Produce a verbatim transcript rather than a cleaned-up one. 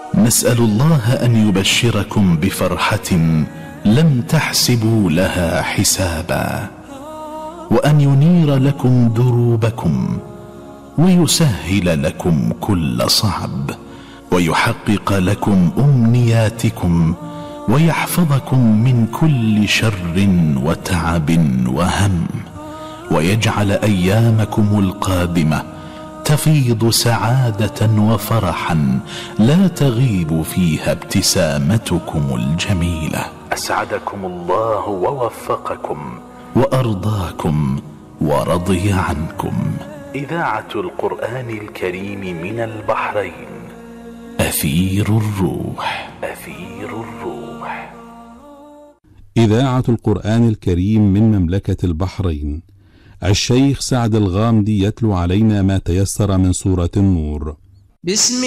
نسأل الله أن يبشركم بفرحة لم تحسبوا لها حسابا، وأن ينير لكم دروبكم، ويسهل لكم كل صعب، ويحقق لكم أمنياتكم، ويحفظكم من كل شر وتعب وهم، ويجعل أيامكم القادمة تفيض سعادة وفرحا لا تغيب فيها ابتسامتكم الجميلة. أسعدكم الله ووفقكم وأرضاكم ورضي عنكم. إذاعة القرآن الكريم من البحرين، أثير الروح. أثير الروح. إذاعة القرآن الكريم من مملكة البحرين. الشيخ سعد الغامدي يتلو علينا ما تيسر من سورة النور. بسم